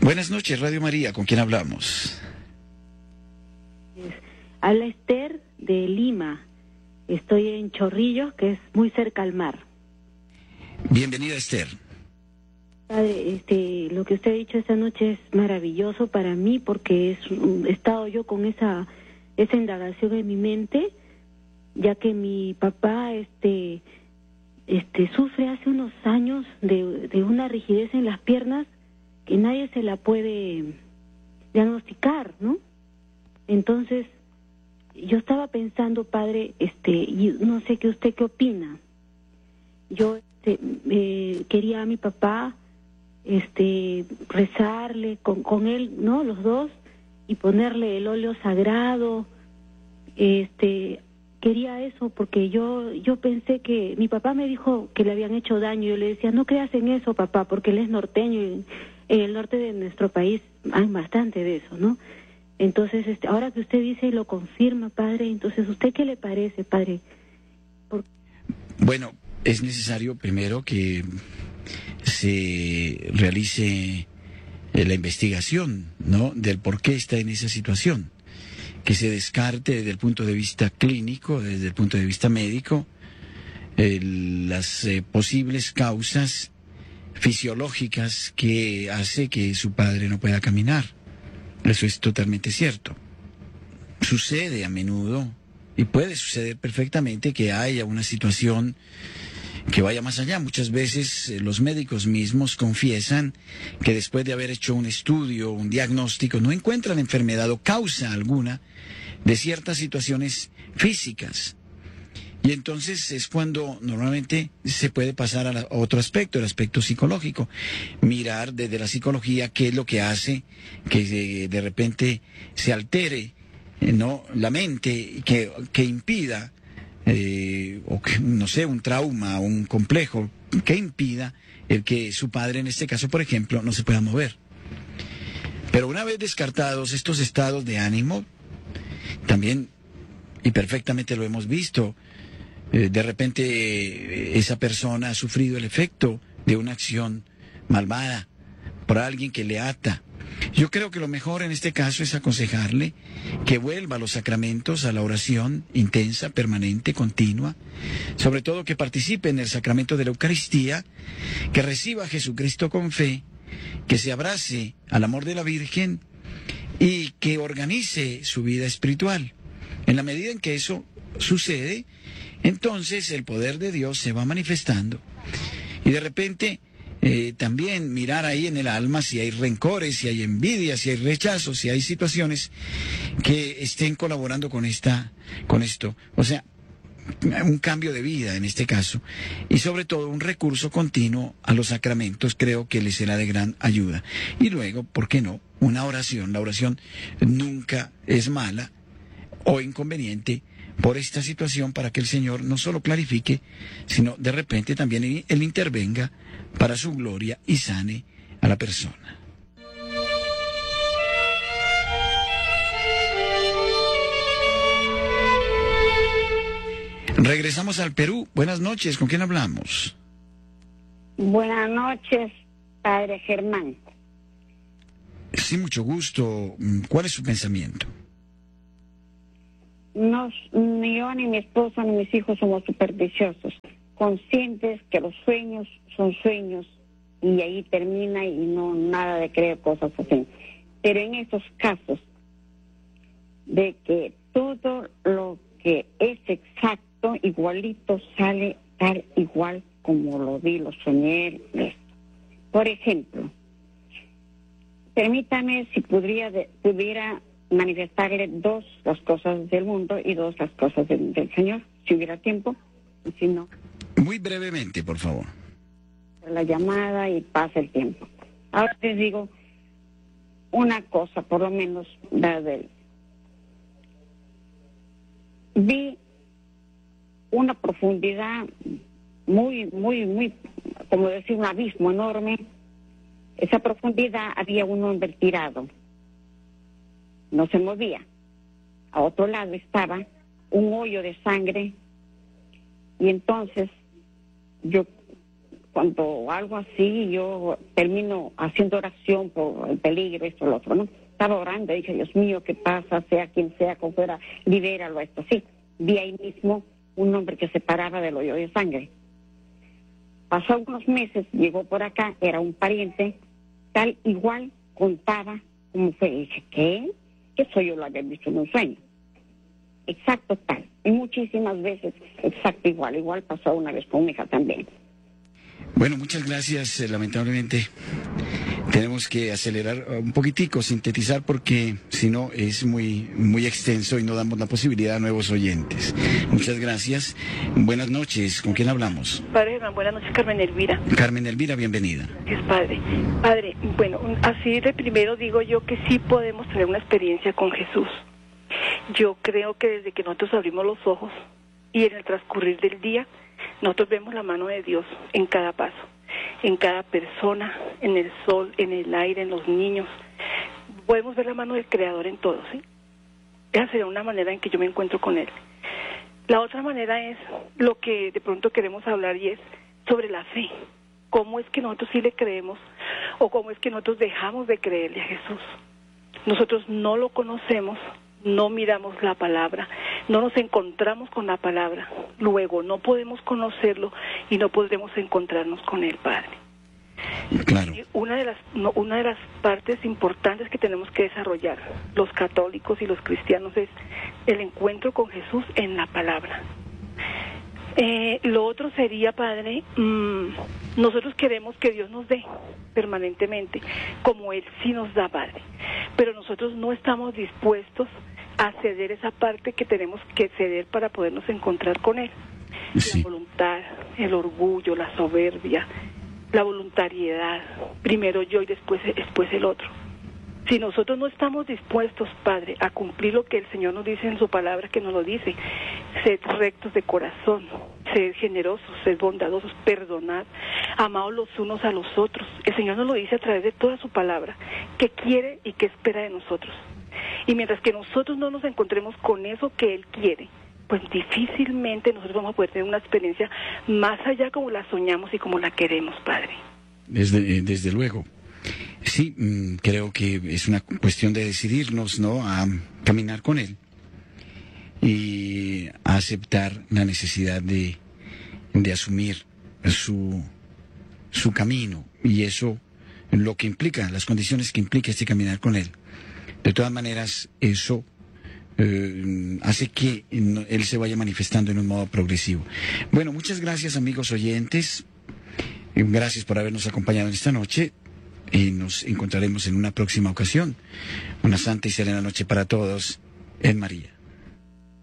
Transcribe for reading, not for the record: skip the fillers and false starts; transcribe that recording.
Buenas noches, Radio María, ¿con quién hablamos? Habla Esther de Lima. Estoy en Chorrillos, que es muy cerca al mar. Bienvenida, Esther. Padre, lo que usted ha dicho esta noche es maravilloso para mí porque he estado yo con esa indagación en mi mente, ya que mi papá sufre hace unos años de una rigidez en las piernas que nadie se la puede diagnosticar, ¿no? Entonces, yo estaba pensando, padre, y no sé usted qué opina. Yo quería a mi papá rezarle con él, ¿no? Los dos, y ponerle el óleo sagrado. Quería eso porque yo pensé que mi papá me dijo que le habían hecho daño. Yo le decía, no creas en eso, papá, porque él es norteño y en el norte de nuestro país hay bastante de eso, ¿no? Entonces, ahora que usted dice y lo confirma, padre, entonces, ¿usted qué le parece, padre? Bueno, es necesario primero que se realice la investigación, ¿no?, del por qué está en esa situación, que se descarte desde el punto de vista clínico, desde el punto de vista médico, las posibles causas fisiológicas que hace que su padre no pueda caminar. Eso es totalmente cierto. Sucede a menudo y puede suceder perfectamente que haya una situación que vaya más allá. Muchas veces los médicos mismos confiesan que después de haber hecho un estudio, un diagnóstico, no encuentran enfermedad o causa alguna de ciertas situaciones físicas. Y entonces es cuando normalmente se puede pasar a otro aspecto, el aspecto psicológico. Mirar desde la psicología qué es lo que hace que de repente se altere, ¿no?, la mente, que impida, o que, no sé, un trauma, un complejo, que impida el que su padre, en este caso, por ejemplo, no se pueda mover. Pero una vez descartados estos estados de ánimo, también, y perfectamente lo hemos visto, de repente esa persona ha sufrido el efecto de una acción malvada por alguien que le ata. Yo creo que lo mejor en este caso es aconsejarle que vuelva a los sacramentos, a la oración intensa, permanente, continua, sobre todo que participe en el sacramento de la Eucaristía, que reciba a Jesucristo con fe, que se abrace al amor de la Virgen y que organice su vida espiritual. En la medida en que eso sucede, entonces el poder de Dios se va manifestando. Y de repente también mirar ahí en el alma si hay rencores, si hay envidia, si hay rechazos, si hay situaciones que estén colaborando con esto. O sea, un cambio de vida en este caso. Y sobre todo un recurso continuo a los sacramentos creo que le será de gran ayuda. Y luego, ¿por qué no?, una oración. La oración nunca es mala o inconveniente por esta situación, para que el Señor no solo clarifique, sino de repente también Él intervenga para su gloria y sane a la persona. Regresamos al Perú. Buenas noches, ¿con quién hablamos? Buenas noches, padre Germán. Sí, mucho gusto. ¿Cuál es su pensamiento? Ni yo, ni mi esposo, ni mis hijos somos supersticiosos, conscientes que los sueños son sueños y ahí termina y no nada de creer cosas así. Pero en estos casos de que todo lo que es exacto, igualito, sale tal igual como lo vi, lo soñé. Por ejemplo, permítame si pudiera manifestarle dos las cosas del mundo y dos las cosas del Señor, si hubiera tiempo, y si no. Muy brevemente, por favor. La llamada y pasa el tiempo. Ahora les digo una cosa, por lo menos, vi una profundidad muy, muy, muy, como decir, un abismo enorme. Esa profundidad había un hombre tirado. No se movía. A otro lado estaba un hoyo de sangre y entonces yo cuando algo así, yo termino haciendo oración por el peligro, esto, lo otro, ¿no? Estaba orando, dije, Dios mío, ¿qué pasa? Sea quien sea, como fuera, libéralo, esto, sí. Vi ahí mismo un hombre que se paraba del hoyo de sangre. Pasó unos meses, llegó por acá, era un pariente, tal igual, contaba cómo fue. Y dije, ¿qué? Eso yo lo había visto en un sueño. Exacto, tal. Y muchísimas veces, exacto, igual pasó una vez con mi hija también. Bueno, muchas gracias. Lamentablemente tenemos que acelerar un poquitico, sintetizar, porque si no es muy extenso y no damos la posibilidad a nuevos oyentes. Muchas gracias. Buenas noches. ¿Con quién hablamos? Padre Germán, buenas noches, Carmen Elvira. Carmen Elvira, bienvenida. Gracias, padre. Padre, bueno, así de primero digo yo que sí podemos tener una experiencia con Jesús. Yo creo que desde que nosotros abrimos los ojos y en el transcurrir del día, nosotros vemos la mano de Dios en cada paso, en cada persona, en el sol, en el aire, en los niños. Podemos ver la mano del Creador en todo, ¿sí? Esa sería una manera en que yo me encuentro con Él. La otra manera es lo que de pronto queremos hablar, y es sobre la fe. ¿Cómo es que nosotros sí le creemos o cómo es que nosotros dejamos de creerle a Jesús? Nosotros no lo conocemos, no miramos la palabra, no nos encontramos con la palabra, luego no podemos conocerlo y no podremos encontrarnos con Él, Padre. Claro. Una de las partes importantes que tenemos que desarrollar los católicos y los cristianos es el encuentro con Jesús en la palabra. Lo otro sería, Padre, nosotros queremos que Dios nos dé permanentemente, como Él sí nos da, Padre, pero nosotros no estamos dispuestos a ceder esa parte que tenemos que ceder para podernos encontrar con Él. Sí. La voluntad, el orgullo, la soberbia, la voluntariedad, primero yo y después el otro. Si nosotros no estamos dispuestos, Padre, a cumplir lo que el Señor nos dice en su palabra, que nos lo dice, sed rectos de corazón, sed generosos, sed bondadosos, perdonad, amaos los unos a los otros. El Señor nos lo dice a través de toda su palabra, que quiere y que espera de nosotros. Y mientras que nosotros no nos encontremos con eso que Él quiere, pues difícilmente nosotros vamos a poder tener una experiencia más allá como la soñamos y como la queremos, Padre. Desde luego. Sí, creo que es una cuestión de decidirnos, ¿no?, a caminar con Él y a aceptar la necesidad de asumir su camino, y eso lo que implica, las condiciones que implica este caminar con Él. De todas maneras, eso hace que Él se vaya manifestando en un modo progresivo. Bueno, muchas gracias, amigos oyentes. Gracias por habernos acompañado en esta noche. Y nos encontraremos en una próxima ocasión. Una santa y serena noche para todos en María.